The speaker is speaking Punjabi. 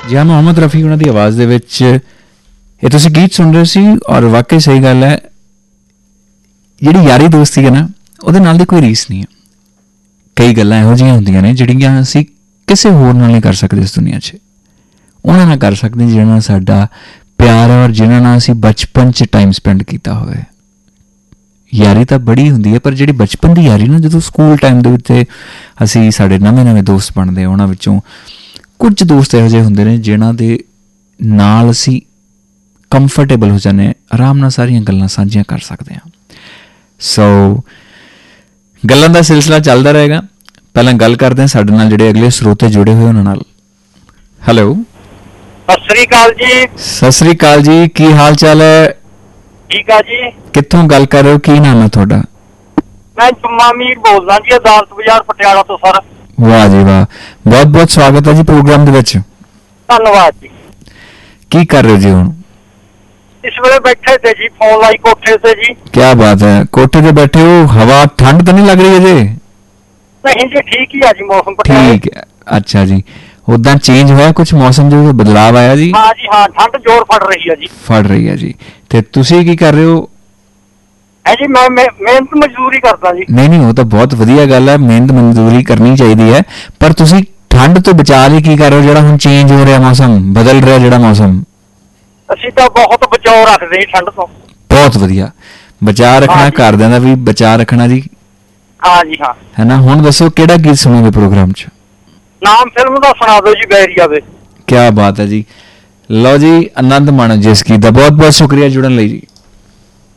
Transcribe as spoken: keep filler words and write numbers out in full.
जी हाँ, मोहम्मद रफ़ी उन्हां दी आवाज़ दे विच ये तुसीं गीत सुन रहे सी और वाकई सही गल है, जिहड़ी यारी दोस्ती है ना ਉਹਦੇ ਨਾਲ ਦੀ ਕੋਈ ਰੀਸ ਨਹੀਂ ਹੈ। ਕਈ ਗੱਲਾਂ ਇਹੋ ਜਿਹੀਆਂ ਹੁੰਦੀਆਂ ਨੇ ਜਿਹੜੀਆਂ ਅਸੀਂ ਕਿਸੇ ਹੋਰ ਨਾਲ ਨਹੀਂ ਕਰ ਸਕਦੇ ਇਸ ਦੁਨੀਆ 'ਚ। ਉਹਨਾਂ ਨਾਲ ਕਰ ਸਕਦੇ ਜਿਹਨਾਂ ਨਾਲ ਸਾਡਾ ਪਿਆਰ ਹੈ ਔਰ ਜਿਨ੍ਹਾਂ ਨਾਲ ਅਸੀਂ ਬਚਪਨ 'ਚ ਟਾਈਮ ਸਪੈਂਡ ਕੀਤਾ ਹੋਵੇ। ਯਾਰੀ ਤਾਂ ਬੜੀ ਹੁੰਦੀ ਹੈ, ਪਰ ਜਿਹੜੀ ਬਚਪਨ ਦੀ ਯਾਰੀ ਨਾ, ਜਦੋਂ ਸਕੂਲ ਟਾਈਮ ਦੇ ਵਿੱਚ ਅਸੀਂ ਸਾਡੇ ਨਵੇਂ ਨਵੇਂ ਦੋਸਤ ਬਣਦੇ, ਉਹਨਾਂ ਵਿੱਚੋਂ ਕੁਝ ਦੋਸਤ ਇਹੋ ਜਿਹੇ ਹੁੰਦੇ ਨੇ ਜਿਨ੍ਹਾਂ ਦੇ ਨਾਲ ਅਸੀਂ ਕੰਫਰਟੇਬਲ ਹੋ ਜਾਂਦੇ ਹਾਂ, ਆਰਾਮ ਨਾਲ ਸਾਰੀਆਂ ਗੱਲਾਂ ਸਾਂਝੀਆਂ ਕਰ ਸਕਦੇ ਹਾਂ। ਸੋ ਗੱਲਾਂ ਦਾ ਸਿਲਸਿਲਾ ਚੱਲਦਾ ਰਹੇਗਾ। ਪਹਿਲਾਂ ਗੱਲ ਕਰਦੇ ਹਾਂ ਸਾਡੇ ਨਾਲ ਜਿਹੜੇ ਅਗਲੇ ਸਰੋਤੇ ਜੁੜੇ ਹੋਏ ਉਹਨਾਂ ਨਾਲ। ਹੈਲੋ, ਸਤਿ ਸ੍ਰੀ ਅਕਾਲ ਜੀ। ਸਤਿ ਸ੍ਰੀ ਅਕਾਲ ਜੀ, ਕੀ ਹਾਲ ਚਾਲ ਹੈ? ਠੀਕ ਆ ਜੀ। ਕਿੱਥੋਂ ਗੱਲ ਕਰ ਰਹੇ ਹੋ, ਕੀ ਨਾਮ ਹੈ ਤੁਹਾਡਾ? ਮੈਂ ਜੁਮਾ ਮੀਰ ਬੋਲਦਾ ਜੀ, ਅਦਾਲਤ ਬਾਜ਼ਾਰ ਪਟਿਆਲਾ ਤੋਂ ਸਰ। ਵਾਹ ਜੀ ਵਾਹ, ਬਹੁਤ ਬਹੁਤ ਸਵਾਗਤ ਹੈ ਜੀ ਪ੍ਰੋਗਰਾਮ ਦੇ ਵਿੱਚ। ਧੰਨਵਾਦ ਜੀ। ਕੀ ਕਰ ਰਹੇ ਹੋ ਜੀ ਹੁਣ? ਇਸ ਵੇਲੇ ਬੈਠੇ थे जी, फोन लाई कोठे से जी। क्या बात है, कोठे पे बैठे हो? हवा ठंड तो नहीं लग रही है जी? नहीं जी, ठीक ही है जी मौसम। ठीक है, अच्छा जी। उदा चेंज होया कुछ मौसम जो बदलाव आया जी? हाँ जी हाँ, ठंड जोर फड़ रही है जी। फड़ रही है जी। ते तुसी की कर रहे हो? है जी, मैं मेहनत मजदूरी करता जी। नहीं नहीं, वो तो बहुत वधिया गल है, मेहनत मजदूरी करनी चाहिए है, पर तुसी ठंड तो बचा ਲਈ की कर रहे हो ਜਿਹੜਾ ਹੁਣ चेंज हो रहा मौसम, बदल रहा ਜਿਹੜਾ मौसम? ਅਸੀਂ ਤਾਂ ਬਹੁਤ ਬਚਾਅ ਰੱਖਦੇ ਜੀ ਠੰਡ ਤੋਂ। ਬਹੁਤ ਵਧੀਆ, ਬਚਾਅ ਰੱਖਣਾ, ਘਰਦਿਆਂ ਦਾ ਵੀ ਬਚਾਅ ਰੱਖਣਾ ਜੀ। ਹਾਂ ਜੀ ਹਾਂ। ਹੈ ਨਾ। ਹੁਣ ਦੱਸੋ ਕਿਹੜਾ ਗੀਤ ਸੁਣੋਗੇ ਪ੍ਰੋਗਰਾਮ 'ਚ? ਨਾਮ ਫਿਲਮ ਦਾ ਸੁਣਾ ਦਿਓ ਜੀ, ਬੈਰੀਆ ਵੇ। ਕੀ ਬਾਤ ਹੈ ਜੀ। ਲਓ ਜੀ, ਆਨੰਦ ਮਾਣੋ ਜਿਸ ਗੀਤ ਦਾ। ਬਹੁਤ ਬਹੁਤ ਸ਼ੁਕਰੀਆ ਜੁੜਨ ਲਈ ਜੀ।